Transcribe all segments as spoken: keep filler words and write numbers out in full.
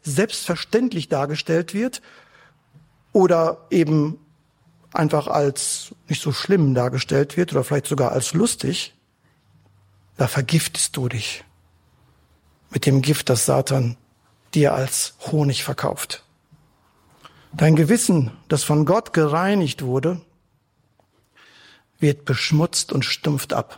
selbstverständlich dargestellt wird oder eben einfach als nicht so schlimm dargestellt wird oder vielleicht sogar als lustig, da vergiftest du dich mit dem Gift, das Satan dir als Honig verkauft. Dein Gewissen, das von Gott gereinigt wurde, wird beschmutzt und stumpft ab.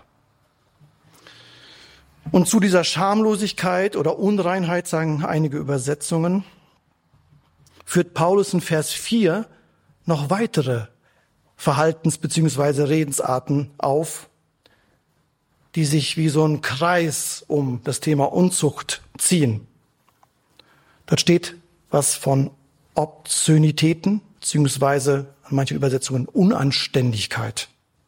Und zu dieser Schamlosigkeit oder Unreinheit, sagen einige Übersetzungen, führt Paulus in Vers vier noch weitere Verhaltens- bzw. Redensarten auf, die sich wie so ein Kreis um das Thema Unzucht ziehen. Dort steht was von Obszönitäten, beziehungsweise an manchen Übersetzungen Unanständigkeit.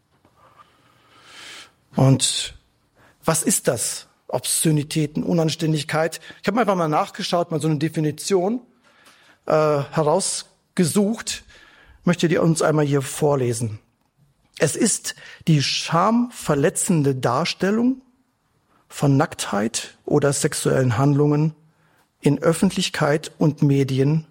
Und was ist das? Obszönitäten, Unanständigkeit. Ich habe einfach mal nachgeschaut, mal so eine Definition äh, herausgesucht. Ich möchte die uns einmal hier vorlesen. Es ist die schamverletzende Darstellung von Nacktheit oder sexuellen Handlungen in Öffentlichkeit und Medien.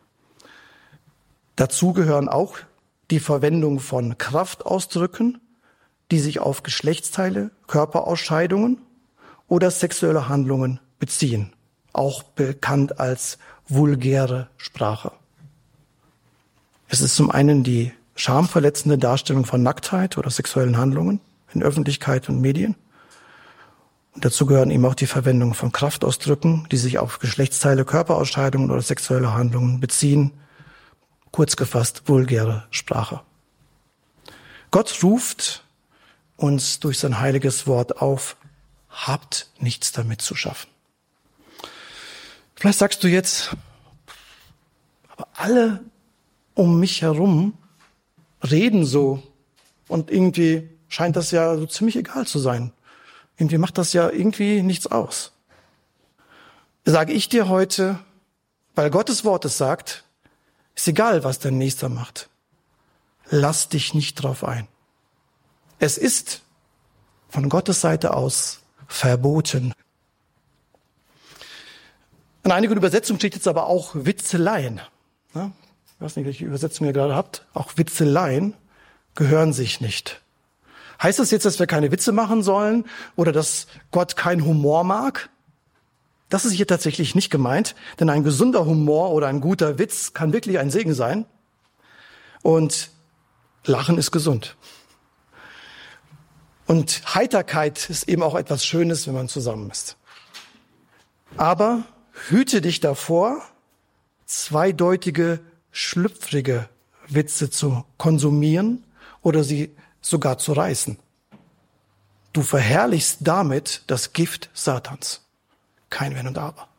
Dazu gehören auch die Verwendung von Kraftausdrücken, die sich auf Geschlechtsteile, Körperausscheidungen oder sexuelle Handlungen beziehen, auch bekannt als vulgäre Sprache. Es ist zum einen die schamverletzende Darstellung von Nacktheit oder sexuellen Handlungen in Öffentlichkeit und Medien. Und dazu gehören eben auch die Verwendung von Kraftausdrücken, die sich auf Geschlechtsteile, Körperausscheidungen oder sexuelle Handlungen beziehen. Kurz gefasst, vulgäre Sprache. Gott ruft uns durch sein heiliges Wort auf, habt nichts damit zu schaffen. Vielleicht sagst du jetzt, aber alle um mich herum reden so und irgendwie scheint das ja so ziemlich egal zu sein. Irgendwie macht das ja irgendwie nichts aus. Sage ich dir heute, weil Gottes Wort es sagt, ist egal, was dein Nächster macht. Lass dich nicht drauf ein. Es ist von Gottes Seite aus verboten. In einigen Übersetzungen steht jetzt aber auch Witzeleien. Ich weiß nicht, welche Übersetzung ihr gerade habt. Auch Witzeleien gehören sich nicht. Heißt das jetzt, dass wir keine Witze machen sollen oder dass Gott keinen Humor mag? Das ist hier tatsächlich nicht gemeint, denn ein gesunder Humor oder ein guter Witz kann wirklich ein Segen sein. Und Lachen ist gesund. Und Heiterkeit ist eben auch etwas Schönes, wenn man zusammen ist. Aber hüte dich davor, zweideutige, schlüpfrige Witze zu konsumieren oder sie sogar zu reißen. Du verherrlichst damit das Gift Satans. Kein Wenn und Aber.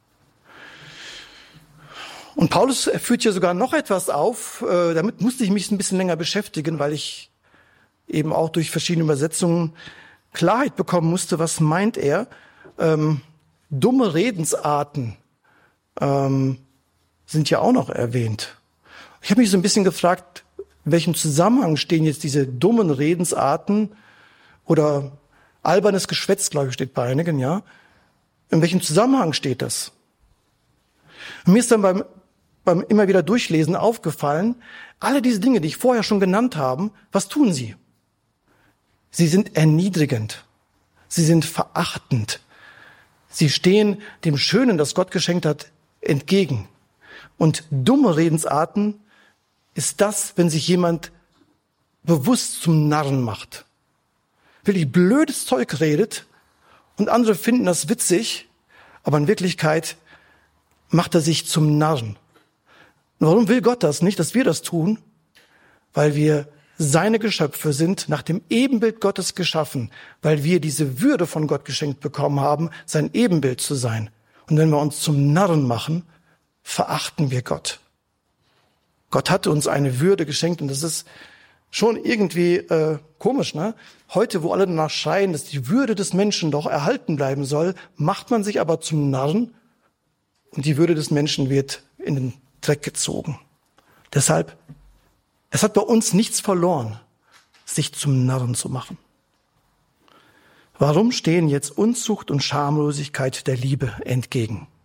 Und Paulus führt hier sogar noch etwas auf. Äh, damit musste ich mich ein bisschen länger beschäftigen, weil ich eben auch durch verschiedene Übersetzungen Klarheit bekommen musste. Was meint er? Ähm, dumme Redensarten ähm, sind ja auch noch erwähnt. Ich habe mich so ein bisschen gefragt, in welchem Zusammenhang stehen jetzt diese dummen Redensarten oder albernes Geschwätz, glaube ich, steht bei einigen, ja. In welchem Zusammenhang steht das? Und mir ist dann beim, beim immer wieder Durchlesen aufgefallen, alle diese Dinge, die ich vorher schon genannt habe, was tun sie? Sie sind erniedrigend. Sie sind verachtend. Sie stehen dem Schönen, das Gott geschenkt hat, entgegen. Und dumme Redensarten ist das, wenn sich jemand bewusst zum Narren macht. Wirklich blödes Zeug redet und andere finden das witzig, aber in Wirklichkeit macht er sich zum Narren. Und warum will Gott das nicht, dass wir das tun? Weil wir seine Geschöpfe sind, nach dem Ebenbild Gottes geschaffen, weil wir diese Würde von Gott geschenkt bekommen haben, sein Ebenbild zu sein. Und wenn wir uns zum Narren machen, verachten wir Gott. Gott hat uns eine Würde geschenkt und das ist schon irgendwie äh, komisch, ne? Heute, wo alle danach schreien, dass die Würde des Menschen doch erhalten bleiben soll, macht man sich aber zum Narren und die Würde des Menschen wird in den Dreck gezogen. Deshalb, es hat bei uns nichts verloren, sich zum Narren zu machen. Warum stehen jetzt Unzucht und Schamlosigkeit der Liebe entgegen?